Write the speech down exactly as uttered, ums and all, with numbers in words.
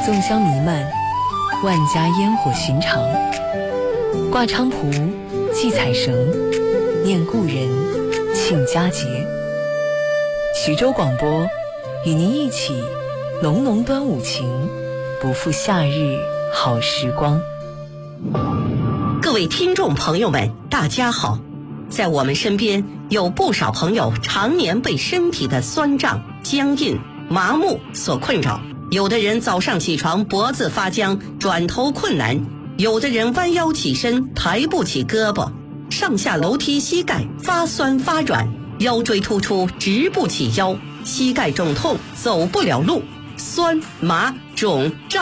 粽香弥漫，万家烟火寻常。挂菖蒲，系彩绳，念故人，庆佳节。徐州广播与您一起浓浓端午情，不负夏日好时光。 各位听众朋友们，大家好。在我们身边有不少朋友常年被身体的酸胀、僵硬、麻木所困扰，有的人早上起床脖子发僵，转头困难，有的人弯腰起身抬不起胳膊，上下楼梯膝盖发酸发软，腰椎突出直不起腰，膝盖肿痛走不了路，酸麻肿胀